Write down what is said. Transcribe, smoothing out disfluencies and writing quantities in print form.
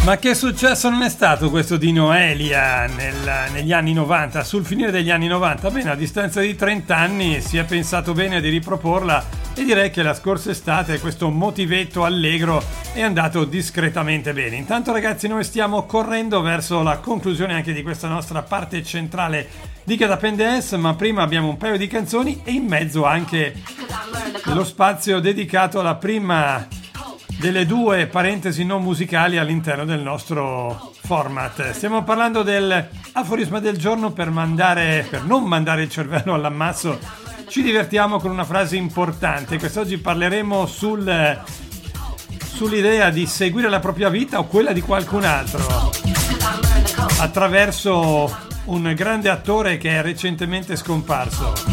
Ma che successo non è stato questo di Noelia negli anni 90, sul finire degli anni 90? Bene, a distanza di 30 anni si è pensato bene di riproporla e direi che la scorsa estate questo motivetto allegro è andato discretamente bene. Intanto ragazzi, noi stiamo correndo verso la conclusione anche di questa nostra parte centrale di Catapende S, ma prima abbiamo un paio di canzoni e in mezzo anche lo spazio dedicato alla prima delle due parentesi non musicali all'interno del nostro format. Stiamo parlando del aforisma del giorno per non mandare il cervello all'ammasso. Ci divertiamo con una frase importante. Quest'oggi parleremo sull'idea di seguire la propria vita o quella di qualcun altro attraverso un grande attore che è recentemente scomparso.